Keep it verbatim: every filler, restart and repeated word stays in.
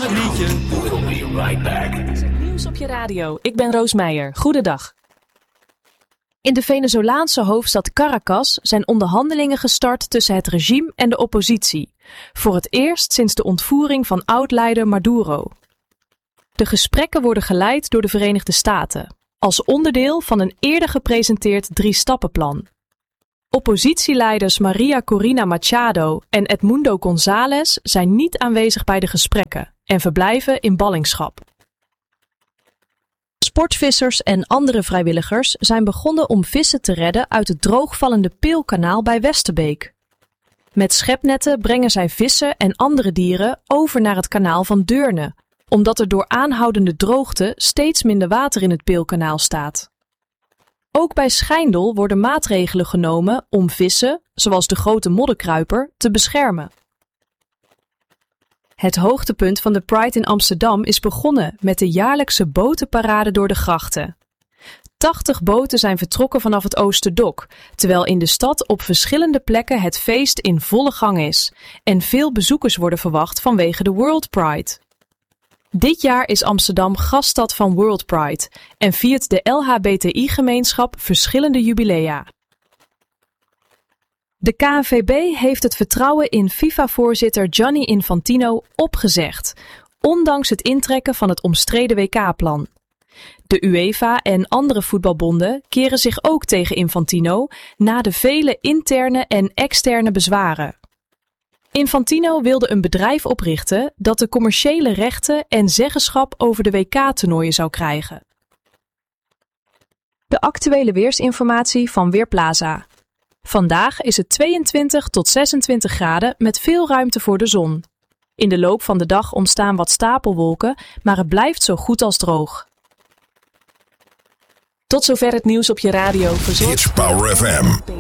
het liedje. We'll be right back. Nieuws op je radio. Ik ben Roos Meijer. Goedendag. In de Venezolaanse hoofdstad Caracas zijn onderhandelingen gestart tussen het regime en de oppositie. Voor het eerst sinds de ontvoering van oud-leider Maduro. De gesprekken worden geleid door de Verenigde Staten, als onderdeel van een eerder gepresenteerd drie-stappenplan. Oppositieleiders Maria Corina Machado en Edmundo González zijn niet aanwezig bij de gesprekken en verblijven in ballingschap. Sportvissers en andere vrijwilligers zijn begonnen om vissen te redden uit het droogvallende Peelkanaal bij Westerbeek. Met schepnetten brengen zij vissen en andere dieren over naar het kanaal van Deurne, omdat er door aanhoudende droogte steeds minder water in het Peelkanaal staat. Ook bij Schijndel worden maatregelen genomen om vissen, zoals de grote modderkruiper, te beschermen. Het hoogtepunt van de Pride in Amsterdam is begonnen met de jaarlijkse botenparade door de grachten. tachtig boten zijn vertrokken vanaf het Oosterdok, terwijl in de stad op verschillende plekken het feest in volle gang is en veel bezoekers worden verwacht vanwege de World Pride. Dit jaar is Amsterdam gaststad van World Pride en viert de L H B T I-gemeenschap verschillende jubilea. De K N V B heeft het vertrouwen in FIFA-voorzitter Gianni Infantino opgezegd, ondanks het intrekken van het omstreden W K-plan. De UEFA en andere voetbalbonden keren zich ook tegen Infantino na de vele interne en externe bezwaren. Infantino wilde een bedrijf oprichten dat de commerciële rechten en zeggenschap over de W K-toernooien zou krijgen. De actuele weersinformatie van Weerplaza. Vandaag is het tweeëntwintig tot zesentwintig graden met veel ruimte voor de zon. In de loop van de dag ontstaan wat stapelwolken, maar het blijft zo goed als droog. Tot zover het nieuws op je radio. It's Power F M.